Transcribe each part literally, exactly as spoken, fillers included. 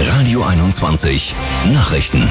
Radio einundzwanzig Nachrichten.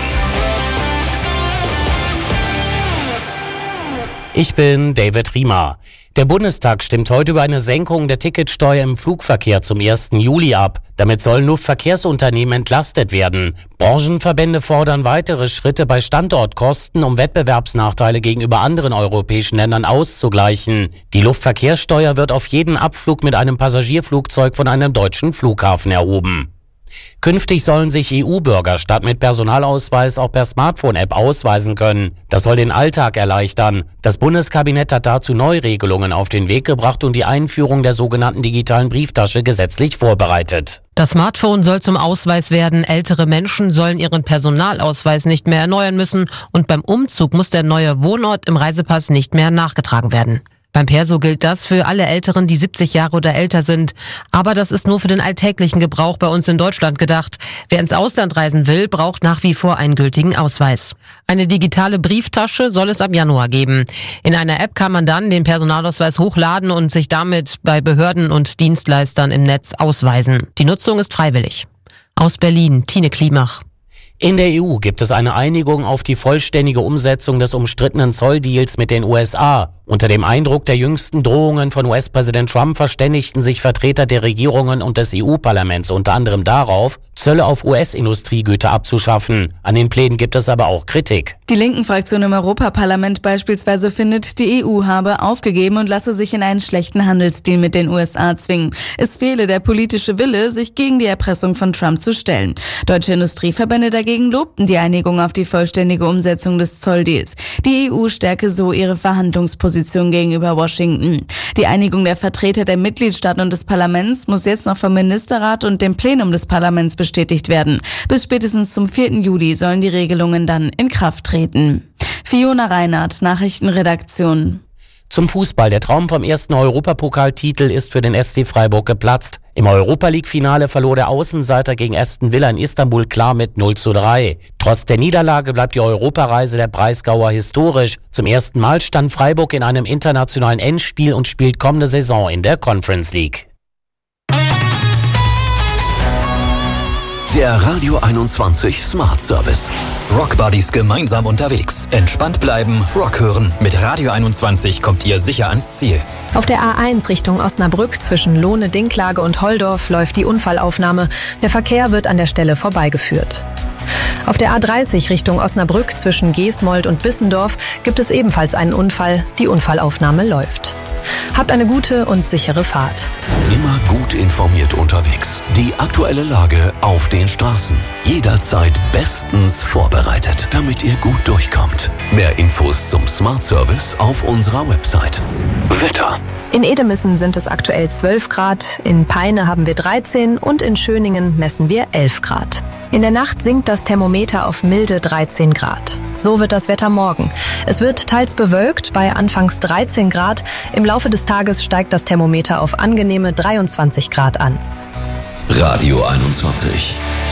Ich bin David Riemer. Der Bundestag stimmt heute über eine Senkung der Ticketsteuer im Flugverkehr zum ersten Juli ab. Damit sollen Luftverkehrsunternehmen entlastet werden. Branchenverbände fordern weitere Schritte bei Standortkosten, um Wettbewerbsnachteile gegenüber anderen europäischen Ländern auszugleichen. Die Luftverkehrssteuer wird auf jeden Abflug mit einem Passagierflugzeug von einem deutschen Flughafen erhoben. Künftig sollen sich E U-Bürger statt mit Personalausweis auch per Smartphone-App ausweisen können. Das soll den Alltag erleichtern. Das Bundeskabinett hat dazu Neuregelungen auf den Weg gebracht und die Einführung der sogenannten digitalen Brieftasche gesetzlich vorbereitet. Das Smartphone soll zum Ausweis werden. Ältere Menschen sollen ihren Personalausweis nicht mehr erneuern müssen und beim Umzug muss der neue Wohnort im Reisepass nicht mehr nachgetragen werden. Beim Perso gilt das für alle Älteren, die siebzig Jahre oder älter sind. Aber das ist nur für den alltäglichen Gebrauch bei uns in Deutschland gedacht. Wer ins Ausland reisen will, braucht nach wie vor einen gültigen Ausweis. Eine digitale Brieftasche soll es ab Januar geben. In einer App kann man dann den Personalausweis hochladen und sich damit bei Behörden und Dienstleistern im Netz ausweisen. Die Nutzung ist freiwillig. Aus Berlin, Tine Klimach. In der E U gibt es eine Einigung auf die vollständige Umsetzung des umstrittenen Zolldeals mit den U S A. Unter dem Eindruck der jüngsten Drohungen von U S-Präsident Trump verständigten sich Vertreter der Regierungen und des E U-Parlaments unter anderem darauf, Zölle auf U S-Industriegüter abzuschaffen. An den Plänen gibt es aber auch Kritik. Die linken Fraktion im Europaparlament beispielsweise findet, die E U habe aufgegeben und lasse sich in einen schlechten Handelsdeal mit den U S A zwingen. Es fehle der politische Wille, sich gegen die Erpressung von Trump zu stellen. Deutsche Industrieverbände dagegen lobten die Einigung auf die vollständige Umsetzung des Zolldeals. Die E U stärke so ihre Verhandlungsposition gegenüber Washington. Die Einigung der Vertreter der Mitgliedstaaten und des Parlaments muss jetzt noch vom Ministerrat und dem Plenum des Parlaments bestätigt werden. Bis spätestens zum vierten Juli sollen die Regelungen dann in Kraft treten. Fiona Reinhardt, Nachrichtenredaktion. Zum Fußball. Der Traum vom ersten Europapokaltitel ist für den S C Freiburg geplatzt. Im Europa-League-Finale verlor der Außenseiter gegen Aston Villa in Istanbul klar mit null zu drei. Trotz der Niederlage bleibt die Europareise der Breisgauer historisch. Zum ersten Mal stand Freiburg in einem internationalen Endspiel und spielt kommende Saison in der Conference League. Der Radio einundzwanzig Smart Service. Rockbuddies gemeinsam unterwegs. Entspannt bleiben, Rock hören. Mit Radio einundzwanzig kommt ihr sicher ans Ziel. Auf der A eins Richtung Osnabrück zwischen Lohne, Dinklage und Holdorf läuft die Unfallaufnahme. Der Verkehr wird an der Stelle vorbeigeführt. Auf der A dreißig Richtung Osnabrück zwischen Geesmold und Bissendorf gibt es ebenfalls einen Unfall. Die Unfallaufnahme läuft. Habt eine gute und sichere Fahrt. Immer gut informiert unterwegs. Die aktuelle Lage auf den Straßen. Jederzeit bestens vorbereitet, damit ihr gut durchkommt. Mehr Infos zum Smart Service auf unserer Website. Wetter. In Edemissen sind es aktuell zwölf Grad, in Peine haben wir dreizehn und in Schöningen messen wir elf Grad. In der Nacht sinkt das Thermometer auf milde dreizehn Grad. So wird das Wetter morgen. Es wird teils bewölkt bei anfangs dreizehn Grad. Im Laufe des Tages steigt das Thermometer auf angenehme dreiundzwanzig Grad an. Radio einundzwanzig.